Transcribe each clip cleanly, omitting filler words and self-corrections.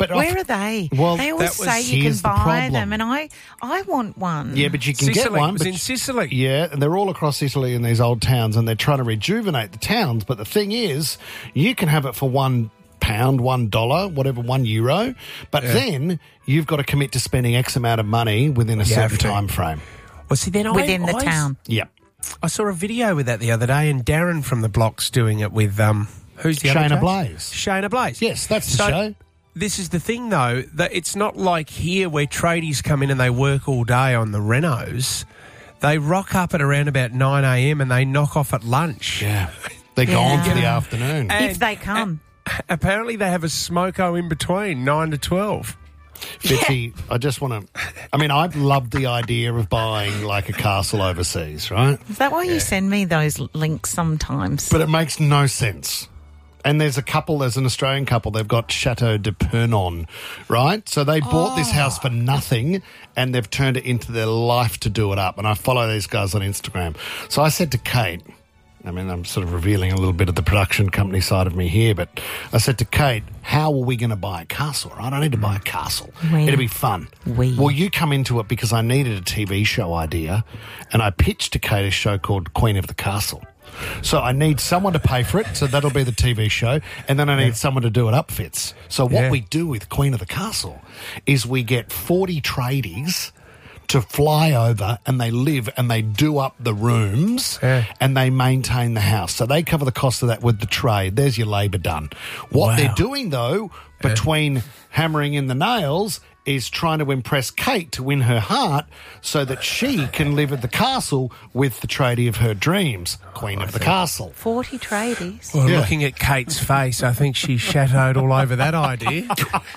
But where are they? Well, they always say you can buy them, and I want one. Yeah, but you can get one. It was in Sicily. Yeah, and they're all across Italy in these old towns, and they're trying to rejuvenate the towns. But the thing is, you can have it for £1, $1, whatever, €1. But then you've got to commit to spending X amount of money within a certain time frame. Well, see, then within the town. Yep. I saw a video with that the other day, and Darren from the Block's doing it with who's the Shayna other Blaze. Shayna Blaze. Yes, that's the show. This is the thing, though, that it's not like here where tradies come in and they work all day on the renos. They rock up at around about 9 a.m. and they knock off at lunch. Yeah. They're gone for the afternoon. If they come. Apparently they have a smoko in between, 9 to 12. Fitzy, I just want to... I mean, I've loved the idea of buying, like, a castle overseas, right? Is that why you send me those links sometimes? But it makes no sense. And there's an Australian couple, they've got Chateau de Pernon, right? So they bought this house for nothing and they've turned it into their life to do it up. And I follow these guys on Instagram. So I said to Kate... I mean, I'm sort of revealing a little bit of the production company side of me here, but I said to Kate, how are we going to buy a castle, right? I need to buy a castle. It'll be fun. Well, you come into it because I needed a TV show idea, and I pitched to Kate a show called Queen of the Castle. So I need someone to pay for it, so that'll be the TV show, and then I need someone to do it up, Fitz. So what we do with Queen of the Castle is we get 40 tradies to fly over, and they live and they do up the rooms and they maintain the house. So they cover the cost of that with the trade. There's your labour done. What they're doing, though, between hammering in the nails is trying to impress Kate to win her heart so that she can live at the castle with the tradie of her dreams, Queen of the Castle. 40 tradies. Well, looking at Kate's face, I think she shadowed all over that idea.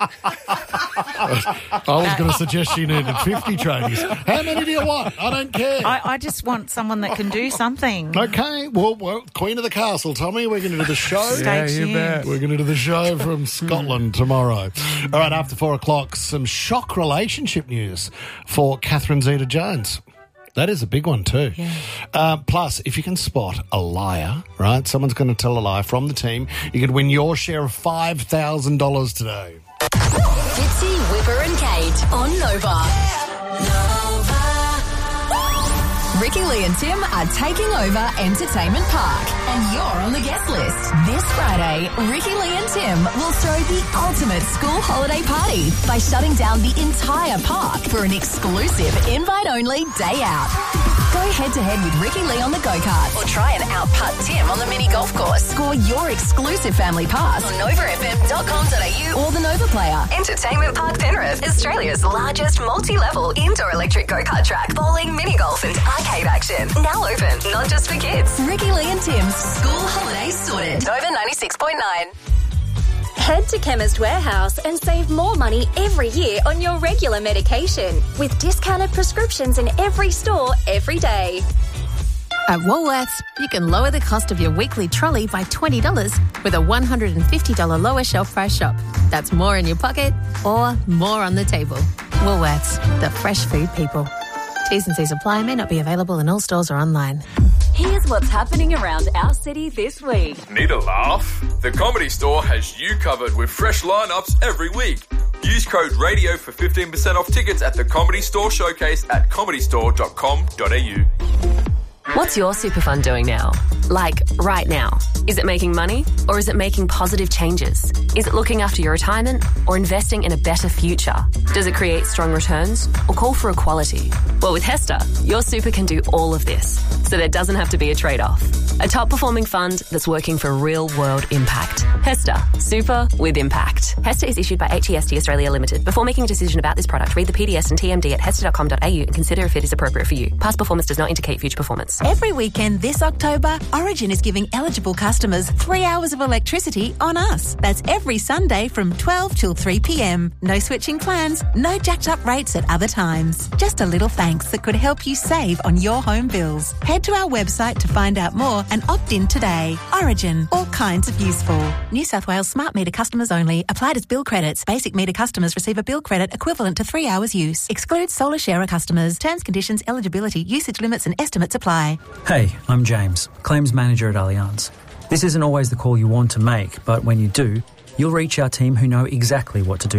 I was going to suggest she needed 50 tradies. How many do you want? I don't care. I just want someone that can do something. Okay, well, Queen of the Castle, Tommy, we're going to do the show. Stay tuned. We're going to do the show from Scotland tomorrow. All right, after 4 o'clock, some shock relationship news for Catherine Zeta-Jones. That is a big one too. Yeah. Plus, if you can spot a liar, right, someone's going to tell a lie from the team, you could win your share of $5,000 today. Fitzy, Whipper and Kate on Nova. Ricky Lee and Tim are taking over Entertainment Park, and you're on the guest list. This Friday, Ricky Lee and Tim will throw the ultimate school holiday party by shutting down the entire park for an exclusive invite-only day out. Go head-to-head with Ricky Lee on the go-kart or try and out-putt Tim on the mini golf course. Score your exclusive family pass on novafm.com.au or the Nova Player. Entertainment Park Penrith, Australia's largest multi-level indoor electric go-kart track, bowling, mini golf and arcade action. Now open, not just for kids. Ricky Lee and Tim's School Holidays Sorted. Nova 96.9. Head to Chemist Warehouse and save more money every year on your regular medication with discounted prescriptions in every store every day. At Woolworths, you can lower the cost of your weekly trolley by $20 with a $150 lower shelf price shop. That's more in your pocket or more on the table. Woolworths, the fresh food people. T's and C's apply, may not be available in all stores or online. Here's what's happening around our city this week. Need a laugh? The Comedy Store has you covered with fresh lineups every week. Use code RADIO for 15% off tickets at the Comedy Store Showcase at comedystore.com.au. What's your super fund doing now? Like, right now? Is it making money or is it making positive changes? Is it looking after your retirement or investing in a better future? Does it create strong returns or call for equality? Well, with Hester, your super can do all of this, so there doesn't have to be a trade-off. A top-performing fund that's working for real-world impact. Hester, super with impact. Hester is issued by HEST Australia Limited. Before making a decision about this product, read the PDS and TMD at hester.com.au and consider if it is appropriate for you. Past performance does not indicate future performance. Every weekend this October, Origin is giving eligible customers 3 hours of electricity on us. That's every Sunday from 12 till 3 p.m. No switching plans, no jacked up rates at other times. Just a little thanks that could help you save on your home bills. Head to our website to find out more and opt in today. Origin, all kinds of useful. New South Wales smart meter customers only. Applied as bill credits. Basic meter customers receive a bill credit equivalent to 3 hours use. Excludes solar sharer customers. Terms, conditions, eligibility, usage limits and estimates apply. Hey, I'm James, Claims Manager at Allianz. This isn't always the call you want to make, but when you do, you'll reach our team who know exactly what to do